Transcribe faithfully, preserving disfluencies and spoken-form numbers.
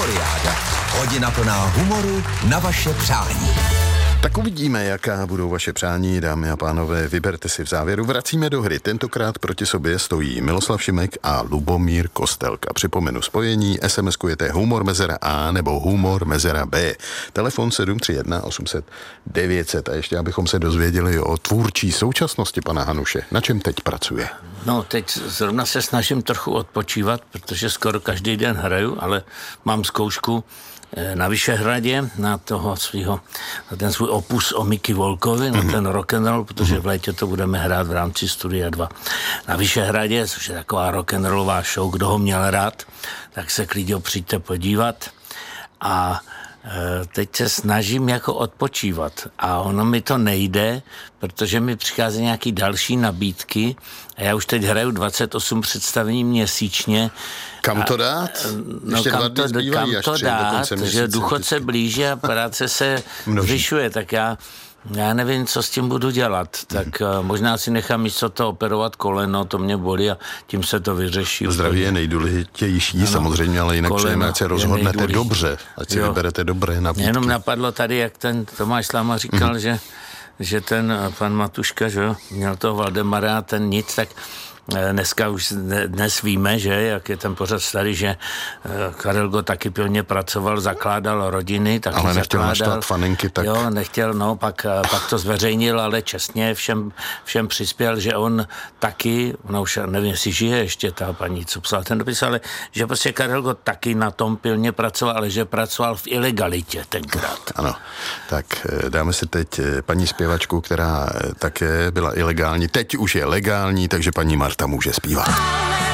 Humoriáda. Hodina plná humoru na vaše přání. Tak uvidíme, jaká budou vaše přání, dámy a pánové, vyberte si v závěru. Vracíme do hry. Tentokrát proti sobě stojí Miloslav Šimek a Lubomír Kostelka. Připomenu spojení, SMSkujete humor mezera A nebo humor mezera B. Telefon sedm tři jedna osm set devět set. A ještě abychom se dozvěděli o tvůrčí současnosti pana Hanuše. Na čem teď pracuje? No, teď zrovna se snažím trochu odpočívat, protože skoro každý den hraju, ale mám zkoušku na Vyšehradě, na toho svýho, na ten svůj opus o Mickey Volkovi, na ten rock'n'roll, protože v létě to budeme hrát v rámci Studia dva na Vyšehradě, což je taková rock'n'rollová show, kdo ho měl rád, tak se klidně přijďte podívat. A teď se snažím jako odpočívat a ono mi to nejde, protože mi přichází nějaký další nabídky a já už teď hraju dvacet osm představení měsíčně. Kam to dát? No kam to, kam to dát, že důchod se blíží a práce se zvyšuje, tak já Já nevím, co s tím budu dělat, tak hmm. možná si nechám místo to operovat koleno, to mě bolí a tím se to vyřeší. Zdraví je nejdůležitější, ano, samozřejmě, ale jinak přejeme, ať se rozhodnete dobře, ať si jo. vyberete dobré nabídky. Jenom napadlo tady, jak ten Tomáš Slama říkal, hmm. že, že ten pan Matuška, že jo, měl toho Valdemara a ten nic, tak dneska už dnes víme, že jak je ten pořad starý, že Karel Gott taky pilně pracoval, zakládal rodiny, taky ale nechtěl zakládal, naštvat faninky, tak... Jo, nechtěl, no, pak, pak to zveřejnil, ale čestně všem, všem přispěl, že on taky, no už nevím, jestli žije ještě ta paní, co psala ten dopis, ale že prostě Karel Gott taky na tom pilně pracoval, ale že pracoval v ilegalitě tenkrát. Ano, tak dáme si teď paní zpěvačku, která také byla ilegální, teď už je legální, takže paní Marta může zpívat.